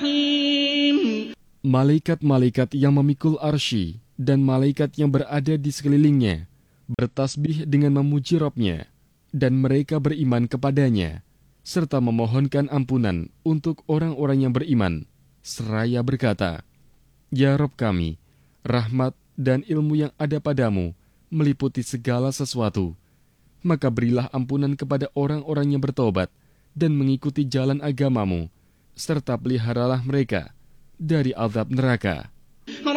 الرحيم. Malaikat-malaikat yang memikul arsy dan malaikat yang berada di sekelilingnya bertasbih dengan memuji Rabb-Nya, dan mereka beriman kepadanya, serta memohonkan ampunan untuk orang-orang yang beriman, seraya berkata, Ya Rabb kami, rahmat dan ilmu yang ada padamu meliputi segala sesuatu. Maka berilah ampunan kepada orang-orang yang bertobat dan mengikuti jalan agamamu, serta peliharalah mereka dari azab neraka.